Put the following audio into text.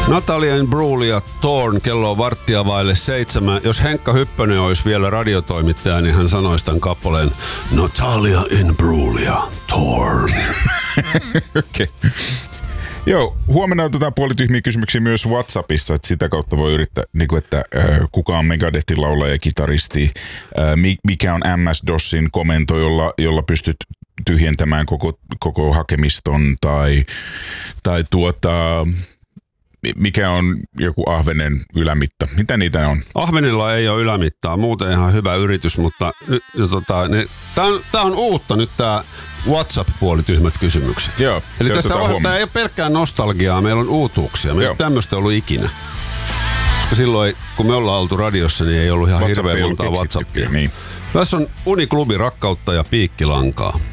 Natalia Imbruglia, Torn, kello on 6:15. Jos Henkka Hyppönen olisi vielä radiotoimittaja, niin hän sanoisi tämän kappaleen Natalia Imbruglia, Torn. Okei. Joo, huomenna otetaan puolityhmiä kysymyksiä myös WhatsAppissa, että sitä kautta voi yrittää, niin kuin, että kuka on Megadethin laulaja ja kitaristi, mikä on MS-DOSin komento, jolla pystyt tyhjentämään koko hakemiston, tai mikä on joku ahvenen ylämitta. Mitä niitä on? Ahvenilla ei ole ylämittaa, muuten ihan hyvä yritys, mutta tää on uutta nyt tää WhatsApp-puolityhmät kysymykset. Joo. Eli tässä tämä ei ole pelkkää nostalgiaa, meillä on uutuuksia. Me ei ole tämmöistä ollut ikinä. Koska silloin, kun me ollaan oltu radiossa, niin ei ollut ihan hirveän montaa WhatsAppia. Niin. Tässä on Uniklubi, rakkautta ja piikkilankaa.